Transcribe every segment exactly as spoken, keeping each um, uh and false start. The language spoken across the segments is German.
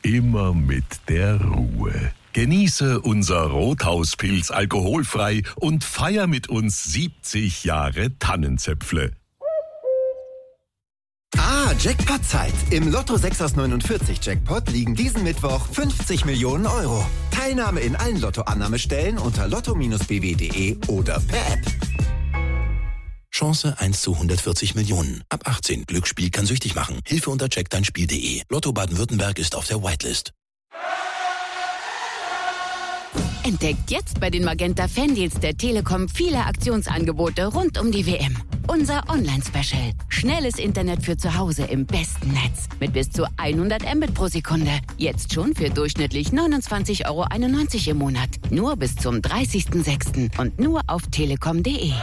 immer mit der Ruhe. Genieße unser Rothauspilz alkoholfrei und feier mit uns siebzig Jahre Tannenzäpfle. Ah, Jackpot-Zeit. Im Lotto sechs aus neunundvierzig Jackpot liegen diesen Mittwoch fünfzig Millionen Euro. Teilnahme in allen Lottoannahmestellen unter lotto Bindestrich b w punkt de oder per App. Chance eins zu hundertvierzig Millionen. Ab achtzehn. Glücksspiel kann süchtig machen. Hilfe unter check dein Spiel punkt de. Lotto Baden-Württemberg ist auf der Whitelist. Entdeckt jetzt bei den Magenta Fandeals der Telekom viele Aktionsangebote rund um die W M. Unser Online-Special. Schnelles Internet für zu Hause im besten Netz. Mit bis zu hundert Mbit pro Sekunde. Jetzt schon für durchschnittlich neunundzwanzig Euro einundneunzig im Monat. Nur bis zum dreißigsten sechsten und nur auf telekom punkt de.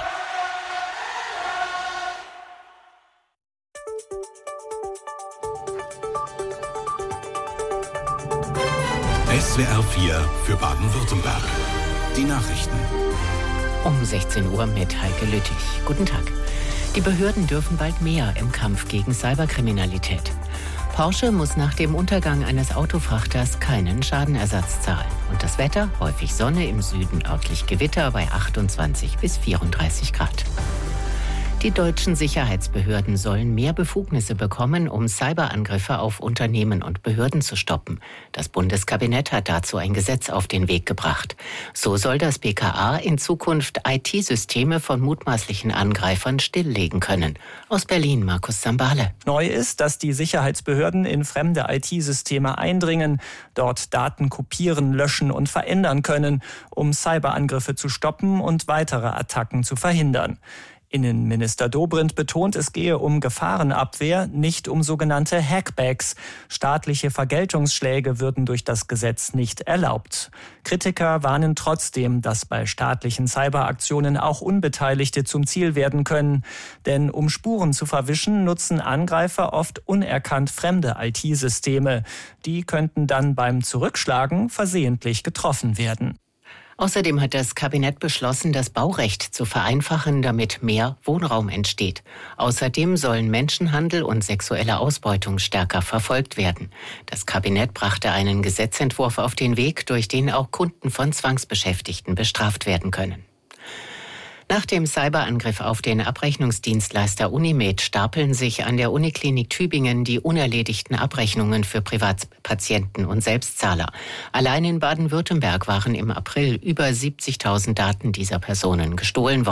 S W R vier für Baden-Württemberg. Die Nachrichten. Um sechzehn Uhr mit Heike Lüttich. Guten Tag. Die Behörden dürfen bald mehr im Kampf gegen Cyberkriminalität. Porsche muss nach dem Untergang eines Autofrachters keinen Schadenersatz zahlen. Und das Wetter, häufig Sonne, im Süden örtlich Gewitter bei achtundzwanzig bis vierunddreißig Grad. Die deutschen Sicherheitsbehörden sollen mehr Befugnisse bekommen, um Cyberangriffe auf Unternehmen und Behörden zu stoppen. Das Bundeskabinett hat dazu ein Gesetz auf den Weg gebracht. So soll das B K A in Zukunft I T-Systeme von mutmaßlichen Angreifern stilllegen können. Aus Berlin, Markus Zambale. Neu ist, dass die Sicherheitsbehörden in fremde I T-Systeme eindringen, dort Daten kopieren, löschen und verändern können, um Cyberangriffe zu stoppen und weitere Attacken zu verhindern. Innenminister Dobrindt betont, es gehe um Gefahrenabwehr, nicht um sogenannte Hackbacks. Staatliche Vergeltungsschläge würden durch das Gesetz nicht erlaubt. Kritiker warnen trotzdem, dass bei staatlichen Cyberaktionen auch Unbeteiligte zum Ziel werden können. Denn um Spuren zu verwischen, nutzen Angreifer oft unerkannt fremde I T-Systeme. Die könnten dann beim Zurückschlagen versehentlich getroffen werden. Außerdem hat das Kabinett beschlossen, das Baurecht zu vereinfachen, damit mehr Wohnraum entsteht. Außerdem sollen Menschenhandel und sexuelle Ausbeutung stärker verfolgt werden. Das Kabinett brachte einen Gesetzentwurf auf den Weg, durch den auch Kunden von Zwangsbeschäftigten bestraft werden können. Nach dem Cyberangriff auf den Abrechnungsdienstleister Unimed stapeln sich an der Uniklinik Tübingen die unerledigten Abrechnungen für Privatpatienten und Selbstzahler. Allein in Baden-Württemberg waren im April über siebzigtausend Daten dieser Personen gestohlen worden.